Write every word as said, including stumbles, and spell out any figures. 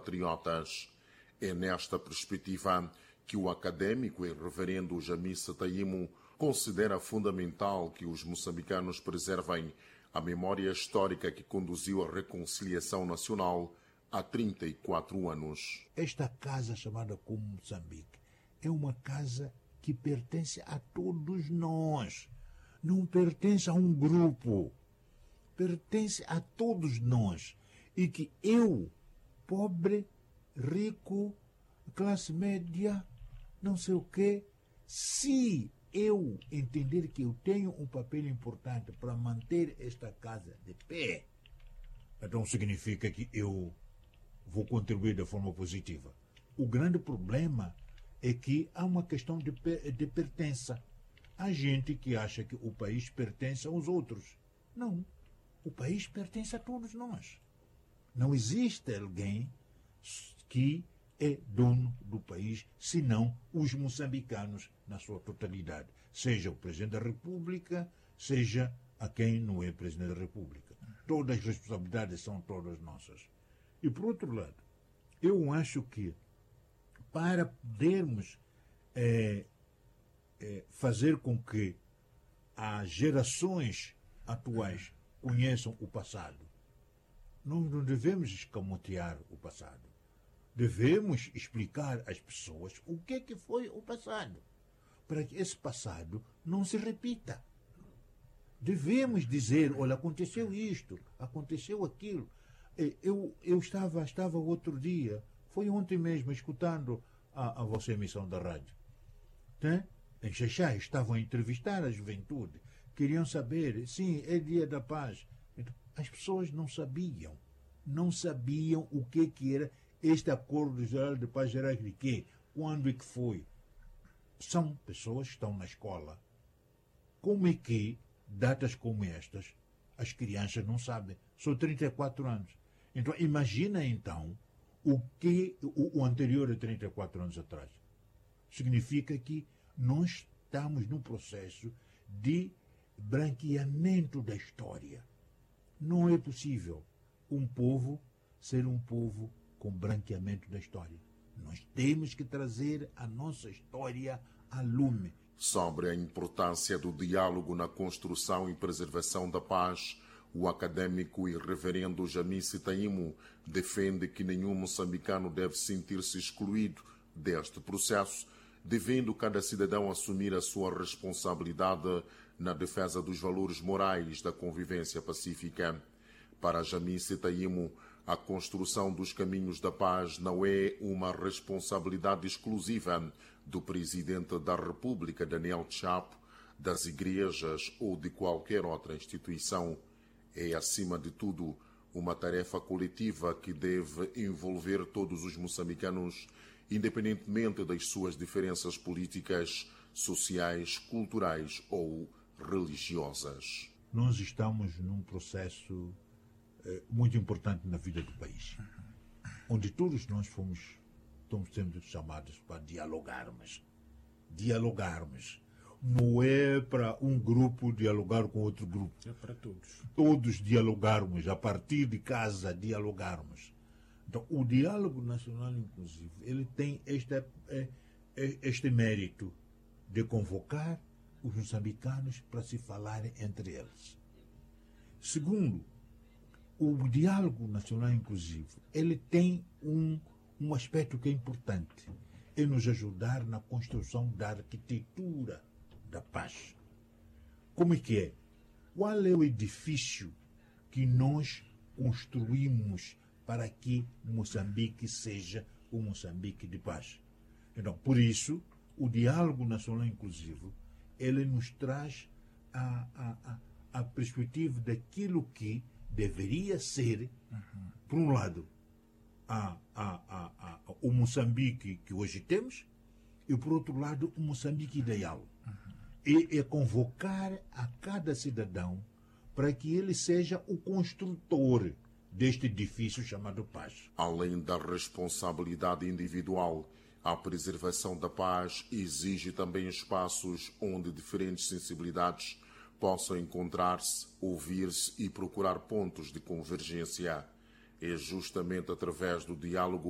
patriotas. É nesta perspectiva que o académico e reverendo Jamisse Taimo considera fundamental que os moçambicanos preservem a memória histórica que conduziu à reconciliação nacional há trinta e quatro anos. Esta casa chamada como Moçambique é uma casa que pertence a todos nós. Não pertence a um grupo. Pertence a todos nós. E que eu, pobre, rico, classe média, não sei o quê, se eu entender que eu tenho um papel importante para manter esta casa de pé, então significa que eu vou contribuir de forma positiva. O grande problema é que há uma questão de, de pertença. Há gente que acha que o país pertence aos outros. Não. O país pertence a todos nós. Não existe alguém que é dono do país, senão os moçambicanos na sua totalidade. Seja o Presidente da República, seja a quem não é Presidente da República. Todas as responsabilidades são todas nossas. E, por outro lado, eu acho que para podermos é, é, fazer com que as gerações atuais conheçam o passado, nós não devemos escamotear o passado. Devemos explicar às pessoas o que, que foi o passado, para que esse passado não se repita. Devemos dizer, olha, aconteceu isto, aconteceu aquilo. Eu, eu estava, estava outro dia, foi ontem mesmo, escutando a, a vossa emissão da rádio. Né? Em Xaxá, estavam a entrevistar a juventude, queriam saber, sim, é dia da paz. As pessoas não sabiam, não sabiam o que, que era este acordo geral de paz geral de quê? Quando é que foi? São pessoas que estão na escola. Como é que, datas como estas, as crianças não sabem? São trinta e quatro anos. Então, imagina então o que o, o anterior a trinta e quatro anos atrás. Significa que nós estamos num processo de branqueamento da história. Não é possível um povo ser um povo com branqueamento da história. Nós temos que trazer a nossa história a lume. Sobre a importância do diálogo na construção e preservação da paz, o académico e reverendo Jamisse Taimo defende que nenhum moçambicano deve sentir-se excluído deste processo, devendo cada cidadão assumir a sua responsabilidade na defesa dos valores morais da convivência pacífica. Para Jamisse Taimo, a construção dos caminhos da paz não é uma responsabilidade exclusiva do Presidente da República, Daniel Chapo, das igrejas ou de qualquer outra instituição. É, acima de tudo, uma tarefa coletiva que deve envolver todos os moçambicanos, independentemente das suas diferenças políticas, sociais, culturais ou religiosas. Nós estamos num processo muito importante na vida do país, onde todos nós fomos, estamos sendo chamados para dialogarmos. Dialogarmos. Não é para um grupo dialogar com outro grupo. É para todos. Todos dialogarmos, a partir de casa dialogarmos. Então, o diálogo nacional inclusive, ele tem este, este mérito de convocar os moçambicanos para se falarem entre eles. Segundo, o diálogo nacional inclusivo, ele tem um, um aspecto que é importante, é nos ajudar na construção da arquitetura da paz. Como é que é? Qual é o edifício que nós construímos para que Moçambique seja o Moçambique de paz? Então, por isso, o diálogo nacional inclusivo, ele nos traz a, a, a, a perspectiva daquilo que deveria ser, uhum. por um lado, a, a, a, a, o Moçambique que hoje temos, e, por outro lado, o Moçambique ideal. Uhum. E é convocar a cada cidadão para que ele seja o construtor deste edifício chamado paz. Além da responsabilidade individual, a preservação da paz exige também espaços onde diferentes sensibilidades possam encontrar-se, ouvir-se e procurar pontos de convergência. É justamente através do diálogo